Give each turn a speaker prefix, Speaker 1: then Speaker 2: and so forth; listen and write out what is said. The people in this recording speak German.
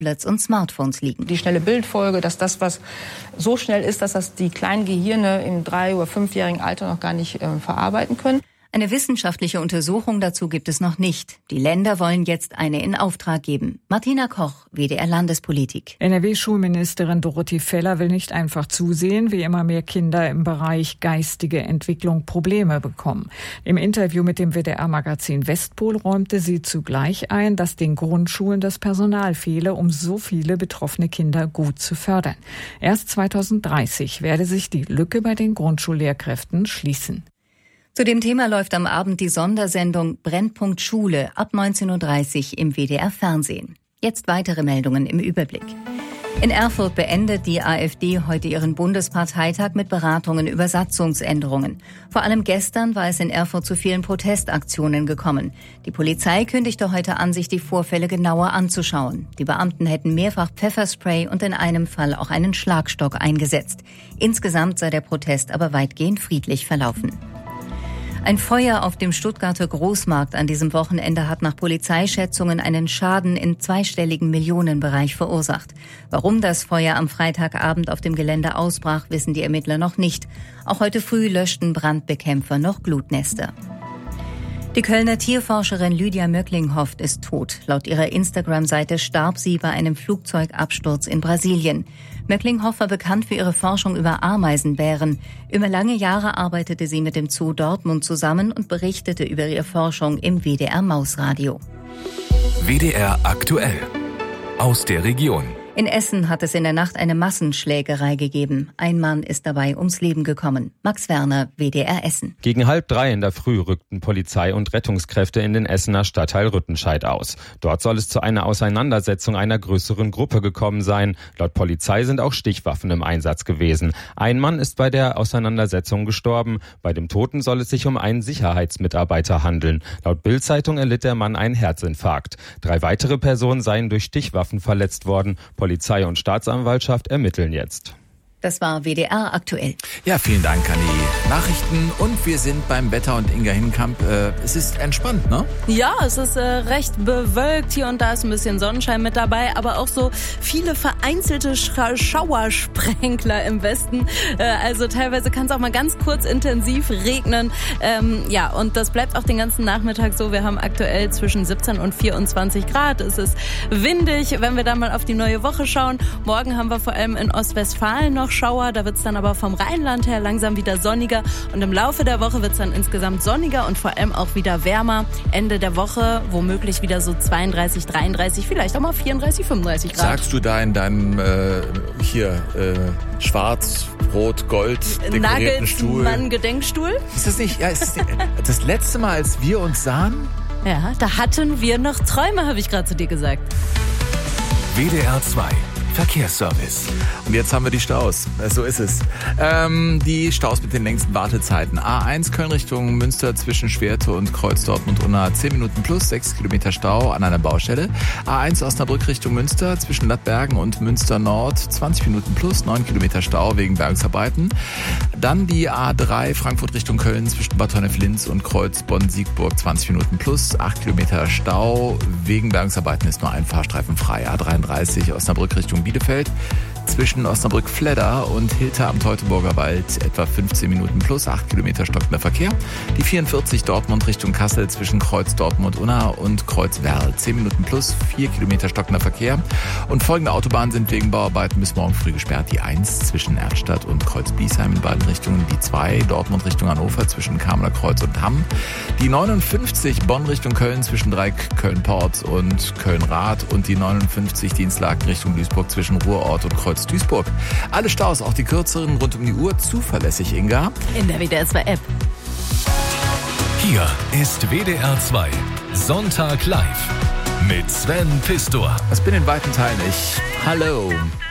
Speaker 1: Tablets und Smartphones liegen.
Speaker 2: Die schnelle Bildfolge, dass das, was so schnell ist, dass das die kleinen Gehirne im 3- oder 5-jährigen Alter noch gar nicht verarbeiten können.
Speaker 1: Eine wissenschaftliche Untersuchung dazu gibt es noch nicht. Die Länder wollen jetzt eine in Auftrag geben. Martina Koch, WDR Landespolitik.
Speaker 3: NRW-Schulministerin Dorothee Feller will nicht einfach zusehen, wie immer mehr Kinder im Bereich geistige Entwicklung Probleme bekommen. Im Interview mit dem WDR-Magazin Westpol räumte sie zugleich ein, dass den Grundschulen das Personal fehle, um so viele betroffene Kinder gut zu fördern. Erst 2030 werde sich die Lücke bei den Grundschullehrkräften schließen.
Speaker 1: Zu dem Thema läuft am Abend die Sondersendung Brennpunkt Schule ab 19.30 Uhr im WDR Fernsehen. Jetzt weitere Meldungen im Überblick. In Erfurt beendet die AfD heute ihren Bundesparteitag mit Beratungen über Satzungsänderungen. Vor allem gestern war es in Erfurt zu vielen Protestaktionen gekommen. Die Polizei kündigte heute an, sich die Vorfälle genauer anzuschauen. Die Beamten hätten mehrfach Pfefferspray und in einem Fall auch einen Schlagstock eingesetzt. Insgesamt sei der Protest aber weitgehend friedlich verlaufen. Ein Feuer auf dem Stuttgarter Großmarkt an diesem Wochenende hat nach Polizeischätzungen einen Schaden im zweistelligen Millionenbereich verursacht. Warum das Feuer am Freitagabend auf dem Gelände ausbrach, wissen die Ermittler noch nicht. Auch heute früh löschten Brandbekämpfer noch Glutnester. Die Kölner Tierforscherin Lydia Möcklinghoff ist tot. Laut ihrer Instagram-Seite starb sie bei einem Flugzeugabsturz in Brasilien. Möcklinghoff war bekannt für ihre Forschung über Ameisenbären. Über lange Jahre arbeitete sie mit dem Zoo Dortmund zusammen und berichtete über ihre Forschung im WDR Mausradio.
Speaker 4: WDR aktuell. Aus der Region.
Speaker 1: In Essen hat es in der Nacht eine Massenschlägerei gegeben. Ein Mann ist dabei ums Leben gekommen. Max Werner, WDR Essen.
Speaker 5: Gegen 2:30 in der Früh rückten Polizei und Rettungskräfte in den Essener Stadtteil Rüttenscheid aus. Dort soll es zu einer Auseinandersetzung einer größeren Gruppe gekommen sein. Laut Polizei sind auch Stichwaffen im Einsatz gewesen. Ein Mann ist bei der Auseinandersetzung gestorben. Bei dem Toten soll es sich um einen Sicherheitsmitarbeiter handeln. Laut Bild-Zeitung erlitt der Mann einen Herzinfarkt. 3 weitere Personen seien durch Stichwaffen verletzt worden. Polizei und Staatsanwaltschaft ermitteln jetzt.
Speaker 1: Das war WDR aktuell.
Speaker 6: Ja, vielen Dank an die Nachrichten. Und wir sind beim Wetter und Inga Hinkamp. Es ist entspannt, ne?
Speaker 7: Ja, es ist recht bewölkt. Hier und da ist ein bisschen Sonnenschein mit dabei, aber auch so viele vereinzelte Schauersprenkler im Westen. Also teilweise kann es auch mal ganz kurz intensiv regnen. Ja, und das bleibt auch den ganzen Nachmittag so. Wir haben aktuell zwischen 17 und 24 Grad. Es ist windig, wenn wir dann mal auf die neue Woche schauen. Morgen haben wir vor allem in Ostwestfalen noch Schauer, da wird es dann aber vom Rheinland her langsam wieder sonniger und im Laufe der Woche wird es dann insgesamt sonniger und vor allem auch wieder wärmer. Ende der Woche womöglich wieder so 32, 33, vielleicht auch mal 34, 35 Grad.
Speaker 6: Sagst du da in deinem schwarz, rot, gold dekorierten Stuhl?
Speaker 7: Nagelsmann-Gedenkstuhl?
Speaker 6: Ist das nicht, das letzte Mal, als wir uns sahen?
Speaker 7: Ja, da hatten wir noch Träume, habe ich gerade zu dir gesagt.
Speaker 4: WDR 2 Verkehrsservice.
Speaker 6: Und jetzt haben wir die Staus. So ist es. Die Staus mit den längsten Wartezeiten. A1 Köln Richtung Münster zwischen Schwerte und Kreuz Dortmund-Unna 10 Minuten plus, 6 Kilometer Stau an einer Baustelle. A1 Osnabrück Richtung Münster zwischen Lattbergen und Münster Nord 20 Minuten plus, 9 Kilometer Stau wegen Bergungsarbeiten. Dann die A3 Frankfurt Richtung Köln zwischen Bad Honnef-Linz und Kreuz Bonn-Siegburg 20 Minuten plus, 8 Kilometer Stau wegen Bergungsarbeiten ist nur ein Fahrstreifen frei. A33 Osnabrück Richtung Bielefeld zwischen Osnabrück-Fledder und Hilter am Teutoburger Wald etwa 15 Minuten plus, 8 Kilometer stockender Verkehr. Die 44 Dortmund Richtung Kassel zwischen Kreuz Dortmund-Unna und Kreuz Werl 10 Minuten plus, 4 Kilometer stockender Verkehr. Und folgende Autobahnen sind wegen Bauarbeiten bis morgen früh gesperrt. Die 1 zwischen Erftstadt und Kreuz-Biesheim in beiden Richtungen. Die 2 Dortmund Richtung Hannover zwischen Kameler Kreuz und Hamm. Die 59 Bonn Richtung Köln zwischen Dreieck Köln-Port und Köln-Rath. Und die 59 Dienstlaken Richtung Duisburg zwischen Ruhrort und Kreuz Duisburg. Alle Staus, auch die kürzeren rund um die Uhr, zuverlässig, Inga.
Speaker 7: In der WDR 2 App.
Speaker 4: Hier ist WDR 2 Sonntag live mit Sven Pistor.
Speaker 6: Das bin in weiten Teilen ich. Hallo.